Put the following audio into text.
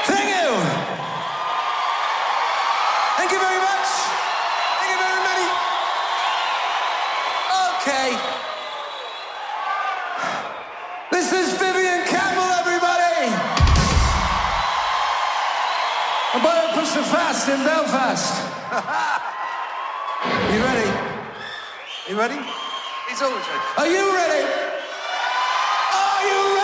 Thank you. Thank you very much. Thank you very many. Okay. This is Vivian Campbell, everybody. I'm by Push the Fast in Belfast. You ready? You ready? He's always ready. Are you ready? Are you ready?